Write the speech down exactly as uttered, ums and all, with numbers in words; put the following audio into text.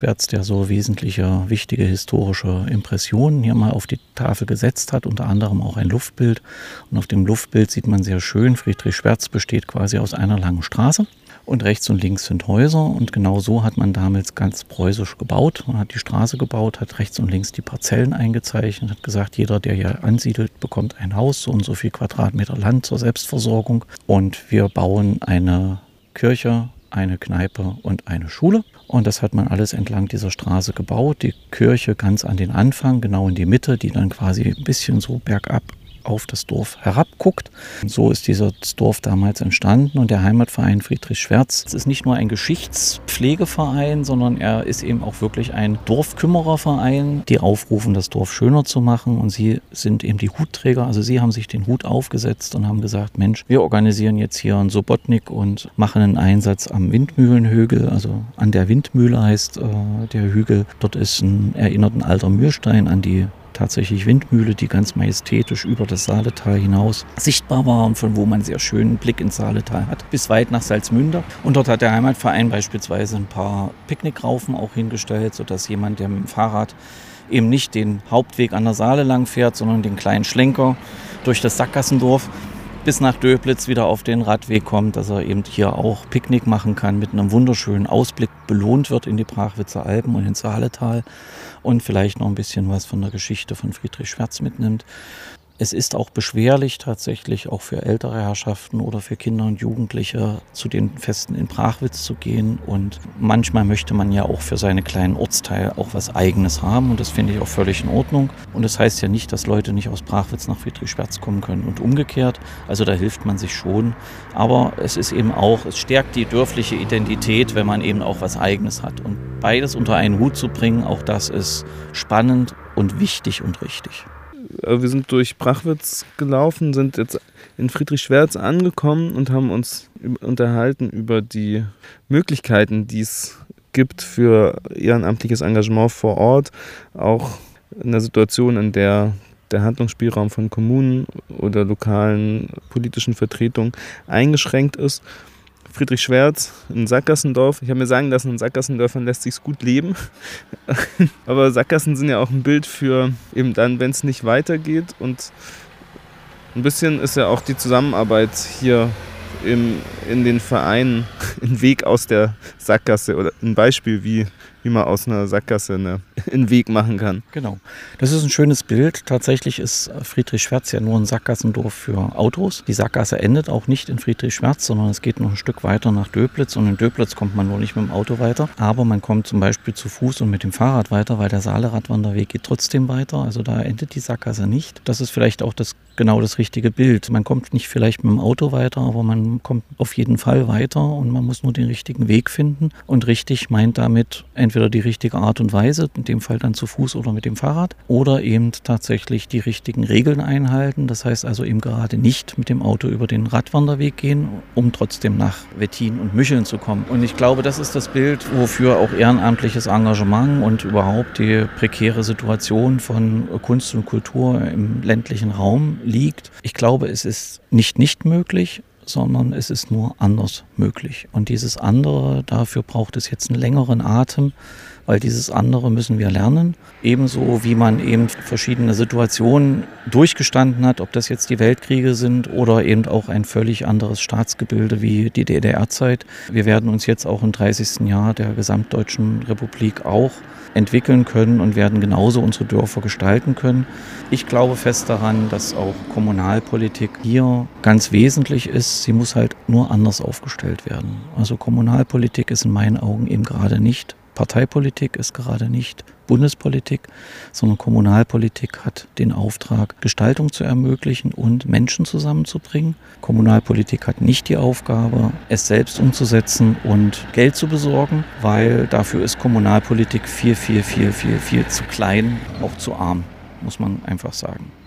Berz, der so wesentliche, wichtige historische Impressionen hier mal auf die Tafel gesetzt hat, unter anderem auch ein Luftbild. Und auf dem Luftbild sieht man sehr schön, Friedrich Schwertz besteht quasi aus einer langen Straße und rechts und links sind Häuser. Und genau so hat man damals ganz preußisch gebaut. Man hat die Straße gebaut, hat rechts und links die Parzellen eingezeichnet, hat gesagt, jeder, der hier ansiedelt, bekommt ein Haus, so und so viel Quadratmeter Land zur Selbstversorgung. Und wir bauen eine Kirche, eine Kneipe und eine Schule. Und das hat man alles entlang dieser Straße gebaut. Die Kirche ganz an den Anfang, genau in die Mitte, die dann quasi ein bisschen so bergab auf das Dorf herabguckt. So ist dieses Dorf damals entstanden und der Heimatverein Friedrich Schwertz. Es ist nicht nur ein Geschichtspflegeverein, sondern er ist eben auch wirklich ein Dorfkümmererverein, die aufrufen, das Dorf schöner zu machen, und sie sind eben die Hutträger. Also sie haben sich den Hut aufgesetzt und haben gesagt, Mensch, wir organisieren jetzt hier einen Sobotnik und machen einen Einsatz am Windmühlenhügel, also an der Windmühle heißt äh, der Hügel. Dort ist ein, erinnert ein alter Mühlstein an die tatsächlich Windmühle, die ganz majestätisch über das Saaletal hinaus sichtbar war und von wo man sehr schönen Blick ins Saaletal hat, bis weit nach Salzmünde. Und dort hat der Heimatverein beispielsweise ein paar Picknickraufen auch hingestellt, sodass jemand, der mit dem Fahrrad eben nicht den Hauptweg an der Saale lang fährt, sondern den kleinen Schlenker durch das Sackgassendorf bis nach Döblitz wieder auf den Radweg kommt, dass er eben hier auch Picknick machen kann, mit einem wunderschönen Ausblick belohnt wird in die Brachwitzer Alpen und ins Saaletal und vielleicht noch ein bisschen was von der Geschichte von Friedrich Schwertz mitnimmt. Es ist auch beschwerlich tatsächlich, auch für ältere Herrschaften oder für Kinder und Jugendliche, zu den Festen in Brachwitz zu gehen. Und manchmal möchte man ja auch für seine kleinen Ortsteile auch was Eigenes haben. Und das finde ich auch völlig in Ordnung. Und das heißt ja nicht, dass Leute nicht aus Brachwitz nach Friedrich Schwertz kommen können und umgekehrt. Also da hilft man sich schon. Aber es ist eben auch, es stärkt die dörfliche Identität, wenn man eben auch was Eigenes hat. Und beides unter einen Hut zu bringen, auch das ist spannend und wichtig und richtig. Wir sind durch Brachwitz gelaufen, sind jetzt in Friedrich Schwertz angekommen und haben uns unterhalten über die Möglichkeiten, die es gibt für ehrenamtliches Engagement vor Ort, auch in der Situation, in der der Handlungsspielraum von Kommunen oder lokalen politischen Vertretungen eingeschränkt ist. Friedrich Schwertz, ein Sackgassendorf. Ich habe mir sagen lassen, in Sackgassendörfern lässt sich gut leben. Aber Sackgassen sind ja auch ein Bild für eben dann, wenn es nicht weitergeht. Und ein bisschen ist ja auch die Zusammenarbeit hier im, in den Vereinen ein Weg aus der Sackgasse oder ein Beispiel, wie, wie man aus einer Sackgasse eine, einen Weg machen kann. Genau. Das ist ein schönes Bild. Tatsächlich ist Friedrich Schwertz ja nur ein Sackgassendorf für Autos. Die Sackgasse endet auch nicht in Friedrich Schwertz, sondern es geht noch ein Stück weiter nach Döblitz. Und in Döblitz kommt man nur nicht mit dem Auto weiter. Aber man kommt zum Beispiel zu Fuß und mit dem Fahrrad weiter, weil der Saale-Radwanderweg geht trotzdem weiter. Also da endet die Sackgasse nicht. Das ist vielleicht auch das, genau das richtige Bild. Man kommt nicht vielleicht mit dem Auto weiter, aber man kommt auf jeden Fall weiter und man muss nur den richtigen Weg finden. Und richtig meint damit entweder die richtige Art und Weise, in dem Fall dann zu Fuß oder mit dem Fahrrad, oder eben tatsächlich die richtigen Regeln einhalten. Das heißt also eben gerade nicht mit dem Auto über den Radwanderweg gehen, um trotzdem nach Wettin und Mücheln zu kommen. Und ich glaube, das ist das Bild, wofür auch ehrenamtliches Engagement und überhaupt die prekäre Situation von Kunst und Kultur im ländlichen Raum liegt. Ich glaube, es ist nicht nicht möglich, sondern es ist nur anders möglich. Und dieses andere, dafür braucht es jetzt einen längeren Atem, weil dieses andere müssen wir lernen. Ebenso wie man eben verschiedene Situationen durchgestanden hat, ob das jetzt die Weltkriege sind oder eben auch ein völlig anderes Staatsgebilde wie die D D R-Zeit. Wir werden uns jetzt auch im dreißigsten Jahr der gesamtdeutschen Republik auch entwickeln können und werden genauso unsere Dörfer gestalten können. Ich glaube fest daran, dass auch Kommunalpolitik hier ganz wesentlich ist. Sie muss halt nur anders aufgestellt werden. Also Kommunalpolitik ist in meinen Augen eben gerade nicht Parteipolitik, ist gerade nicht Bundespolitik, sondern Kommunalpolitik hat den Auftrag, Gestaltung zu ermöglichen und Menschen zusammenzubringen. Kommunalpolitik hat nicht die Aufgabe, es selbst umzusetzen und Geld zu besorgen, weil dafür ist Kommunalpolitik viel, viel, viel, viel, viel zu klein, auch zu arm, muss man einfach sagen.